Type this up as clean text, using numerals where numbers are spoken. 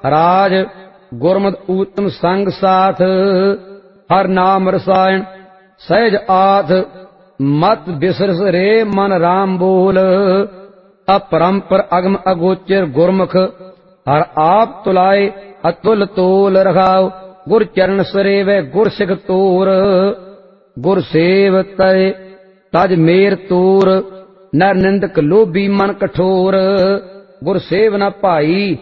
राज गुरमत उत्तम संग साथ, हर नाम रसायन सहज आथ, मत बिसरस रे मन राम बोल, अपरंपर अगम अगोचर गुरमुख, हर आप तुलाए अतुल तोल रखाओ, गुर चरण सरेवै गुर सिख तोर, गुर सेव तय तज मेर तोर, नर निंदक लोभी मन कठोर, गुर सेव न भाई